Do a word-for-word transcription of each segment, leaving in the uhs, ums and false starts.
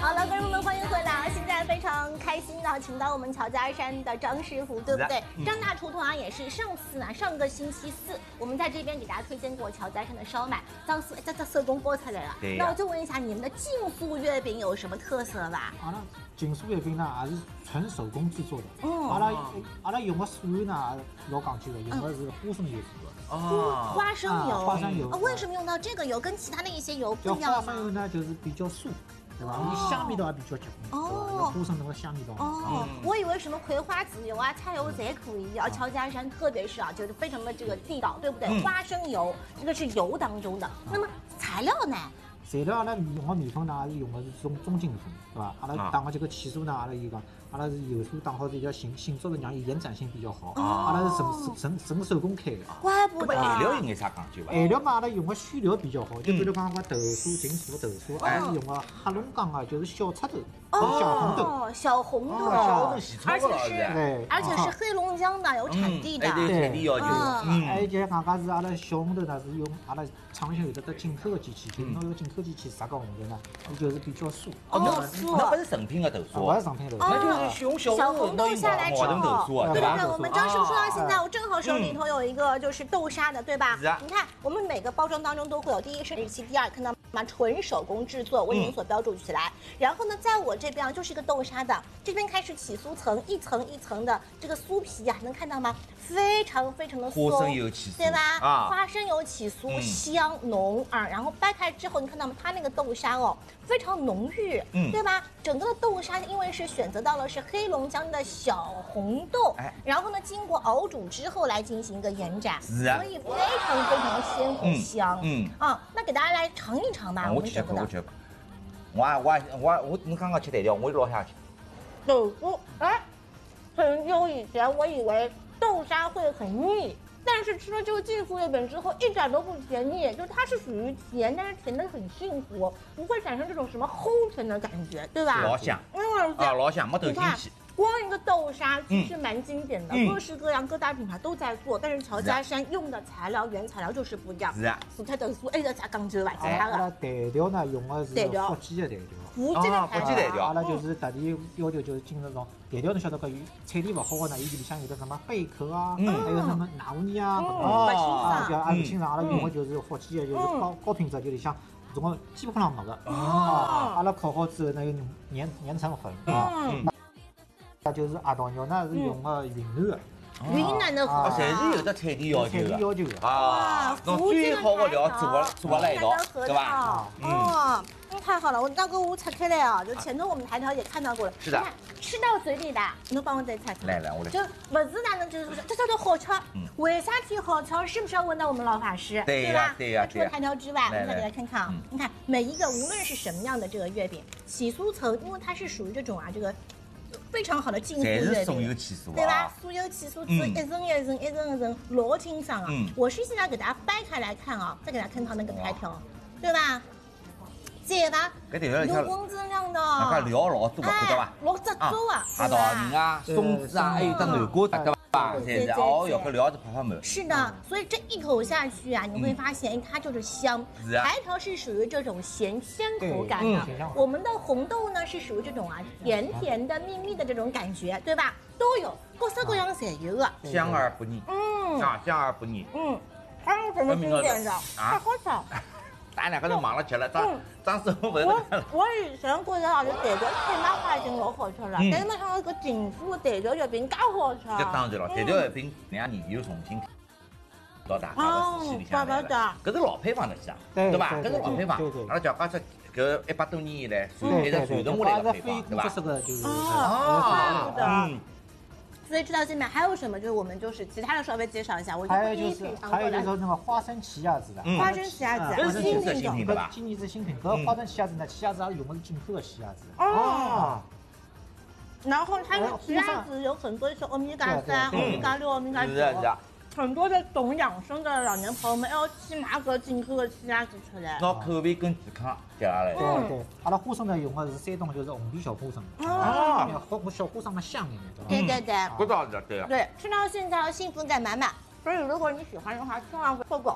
好了，观众们欢迎回来！现在非常开心的请到我们乔家山的张师傅，对不对？张大厨同样也是上次呢，上个星期四我们在这边给大家推荐过乔家山的烧麦，张师这这手工包出来了。 对、 那我就问一下，你们的净酥月饼有什么特色吧？ 阿拉净酥月饼呢，也是纯手工制作的。 嗯， 阿拉阿拉用的酥油呢，老讲究的，用的是花生油。 哦， 花生油， 啊、花生油、 啊。为什么用到这个油？跟其他的一些油不一样吗？ 花生油呢，就是比较酥。对吧？你香味道也比较结棍，哦，花生那个香味道。 哦，我以为什么葵花籽油啊、菜油侪可以啊。乔家山特别是啊，就是非常的这个地道，对不对？花生油这个是油当中的。那么材料呢？ 材料阿拉用的米粉呢，是用的是中中筋米粉，对吧？阿拉打的这个起酥呢，阿拉有讲，阿拉是油酥打好比较形形状的，让伊延展性比较好。阿拉是纯纯纯手工开的。 怪不得。 馅料有眼啥讲究吧？ 馅料嘛，阿拉用的选料比较好，就比如讲个豆酥、净酥豆酥，阿拉是用的黑龙江啊，就是小赤豆，小红豆。 小红豆， 而且是而且是黑龙江的，有产地的。 对，产地要求。 嗯，还有就是讲讲是阿拉小红豆呢，是用阿拉厂里有的进口的机器，就是那个进口机器啥个红豆呢，它就是比较酥。 哦，酥。 那不是成品的豆酥， 不是成品豆酥， 那就是用小红豆下来之后，对对对，我们张师傅说到现在，我正好手里头有一个就是豆沙的，对吧？你看，我们每个包装当中都会有第一生日期，第二看到吗？纯手工制作，为您所标注起来。然后呢，在我这边就是一个豆沙的，这边开始起酥层，一层一层的这个酥皮呀，能看到吗？非常非常的松， 花生油起酥， 对吧？ 啊， 花生油起酥，香浓啊。然后掰开之后，你看到吗？它那个豆沙哦，非常浓郁，嗯，对吧？整个的豆沙因为是选择到了是黑龙江的小红豆，哎，然后呢，经过熬煮之后来进行一个延展， 是啊， 所以非常非常的鲜和香，嗯啊，那给大家来尝一尝吧， 我吃过，我吃过，我我我我你刚刚吃得了，我落下去。 豆腐，哎，很久以前我以为豆沙会很腻。但是吃了这个净酥月饼之后，一点都不甜腻，就它是属于甜，但是甜的很幸福，不会产生这种什么齁甜的感觉，对吧？ 老香， 嗯， 啊，老香，没豆进去。 光一个豆沙其实蛮经典的，嗯、各式各样各大品牌都在做，但是乔家山用的材料原材料就是不一样。 是啊， 蔬菜豆酥，哎，这啥讲究吧？其他的。 阿拉调料呢，用的是福建的调料。 福建的调料。 阿拉就是特地要求就是进那种调料，侬晓得个菜地不好的呢，伊里向有的什么贝壳啊，还有什么纳乌尼啊， 不清爽，叫阿不清爽。阿拉用的就是福建的，就是高高品质，就里向这种基本上没的。啊，阿拉烤好之后呢，有粘粘成粉啊。那就是阿道肉呢，是用的云南的。 云南的货，侪是有的菜地要求的。 菜地要求的啊，用最好的料做不做不来一道，对吧？ 哦，嗯，太好了，我那个我拆开来啊，就前头我们抬头也看到过了。 是的， 吃到嘴里的，侬帮我再拆开。 来来，我来。 就不是哪能就是这叫做好吃。嗯。为啥提好吃？是不是要问到我们老法师？ 对吧？ 对呀。 除了抬头之外，我们再给大家看看啊，你看每一个无论是什么样的这个月饼，起酥层，因为它是属于这种啊这个。非常好的净酥月饼，对吧？酥油起酥，一层一层一层一层，老清爽啊！我是现在给大家掰开来看啊，再给大家看它那个排条，对吧？这吧，有光锃亮的， 那个料老多，知道吧？ 老汁多啊， 阿道仁啊、松子啊，还有个南瓜，对吧？对对哦哟，搿料子泡泡满。 是的，所以这一口下去啊，你会发现，哎，它就是香。排条是属于这种咸鲜口感的，我们的红豆呢是属于这种啊甜甜的、蜜蜜的这种感觉，对吧？都有，各式各样侪有的， 香而不腻。嗯，啊，香而不腻。 嗯，还有什么经典的？太好吃。 咱两个人忙了去了，张张师傅不是。 我我以前觉得啊，就调料配麻花已经老好吃了，但是没想到这个净酥的调料月饼更好吃。 这当然了，调料月饼两年又重新到大家的视线里向来了。搿是老配方的是啊，对吧？搿是老配方。阿拉叫讲出搿一百多年以来传一直传承下来的配方，对吧？ 哦，嗯。所以吃到现在还有什么？就是我们就是其他的稍微介绍一下。我还有就是还有就是那个花生奇亚籽的， 花生奇亚籽， 这是新的新品的吧？ 今年是新品。搿花生奇亚籽呢，奇亚籽阿拉用的是进口的奇亚籽。 哦。然后它的奇亚籽有很多是欧米伽三、欧米伽六、欧米伽九。很多的懂养生的老年朋友们要去买个进口的奇亚籽出来， 那口味更健康，接下来。 对对，阿拉花生呢用的是山东就是红皮小花生，啊，花小花生的香一点。对对对， 不道理对啊。 对，吃到现在幸福感满满，所以如果你喜欢的话，千万不错过。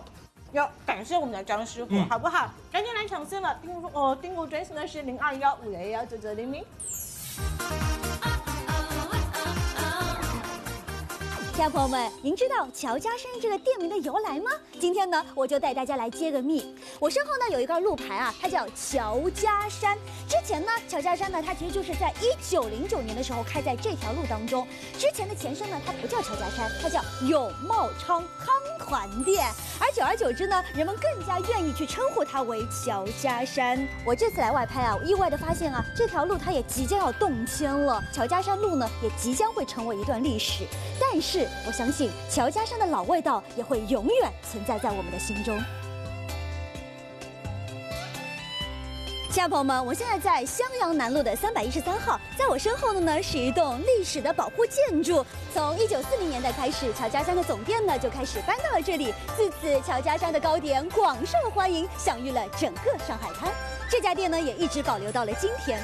要感谢我们的张师傅，好不好？赶紧来抢先了，订哦订购专线呢是零二幺五幺幺九九零零。 亲爱的朋友们，您知道乔家山这个店名的由来吗？今天呢，我就带大家来揭个秘。我身后呢有一块路牌啊，它叫乔家山。之前呢，乔家山呢，它其实就是在一九零九年的时候开在这条路当中。之前的前身呢，它不叫乔家山，它叫永茂昌康团店。而久而久之呢，人们更加愿意去称呼它为乔家山。我这次来外拍啊，我意外的发现啊，这条路它也即将要动迁了，乔家山路呢也即将会成为一段历史。但是我相信乔家山的老味道也会永远存在在我们的心中。亲爱的朋友们，我现在在襄阳南路的三百一十三号，在我身后的呢是一栋历史的保护建筑。从一九四零年代开始，乔家山的总店呢就开始搬到了这里。自此，乔家山的糕点广受欢迎，享誉了整个上海滩。这家店呢也一直保留到了今天。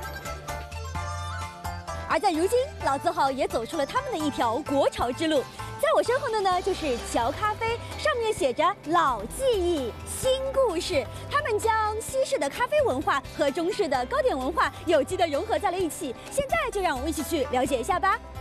而在如今，老字号也走出了他们的一条国潮之路。在我身后的呢，就是乔咖啡，上面写着老记忆、新故事。他们将西式的咖啡文化和中式的糕点文化有机的融合在了一起。现在就让我们一起去了解一下吧。